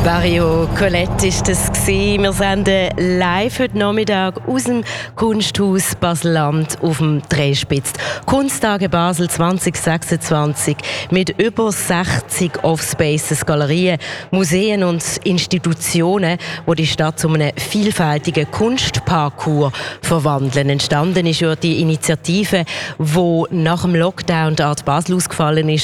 Barrio Colette ist das gewesen. Wir senden live heute Nachmittag aus dem Kunsthaus Basel-Land auf dem Dreispitz. Kunsttage Basel 2026 mit über 60 Offspaces, Galerien, Museen und Institutionen, die die Stadt zu einem vielfältigen Kunstparcours verwandeln. Entstanden ist ja die Initiative, die nach dem Lockdown die Art Basel ausgefallen ist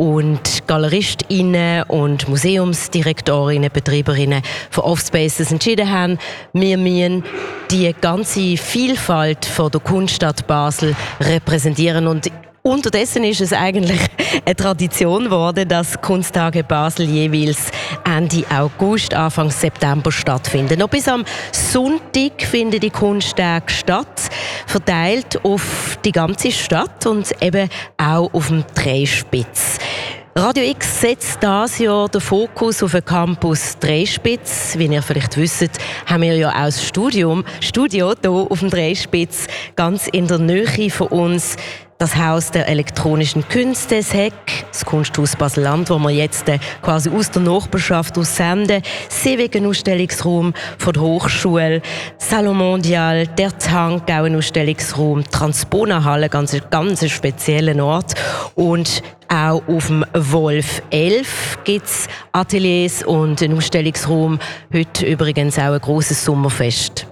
und GaleristInnen und Museumsdirektorinnen, Betreiberinnen von Offspaces entschieden haben, wir müssen die ganze Vielfalt von der Kunststadt Basel repräsentieren. Und unterdessen ist es eigentlich eine Tradition geworden, dass Kunsttage Basel jeweils Ende August, Anfang September stattfinden. Noch bis am Sonntag finden die Kunsttage statt, verteilt auf die ganze Stadt und eben auch auf dem Dreispitz. Radio X setzt dieses Jahr den Fokus auf den Campus Dreispitz. Wie ihr vielleicht wisst, haben wir ja auch das Studio hier auf dem Dreispitz, ganz in der Nähe von uns, das Haus der elektronischen Künste, das HEC, das Kunsthaus Basel-Land, wo wir jetzt quasi aus der Nachbarschaft aus senden, Seewegen Ausstellungsraum von der Hochschule, Salon Mondial, der Tank, auch ein Ausstellungsraum, Transpona-Halle, ganz spezieller Ort, und auch auf dem Wolf 11 gibt es Ateliers und einen Ausstellungsraum. Heute übrigens auch ein grosses Sommerfest.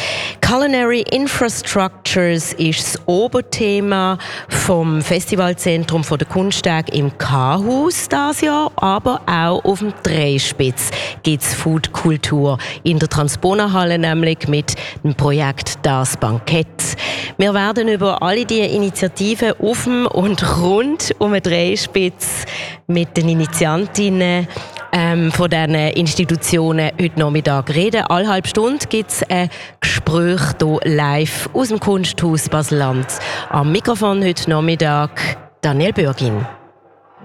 Culinary Infrastructures ist das Oberthema vom Festivalzentrum der Kunsttage im K-Haus dieses Jahr, aber auch auf dem Dreispitz gibt es Foodkultur in der Transpona-Halle, nämlich mit dem Projekt «Das Bankett». Wir werden über alle diese Initiativen auf dem und rund um den Dreispitz mit den Initiantinnen von diesen Institutionen heute Nachmittag reden. Alle halbe Stunde gibt es ein Gespräch hier live aus dem Kunsthaus Basel-Land. Am Mikrofon heute Nachmittag Daniel Bürgin.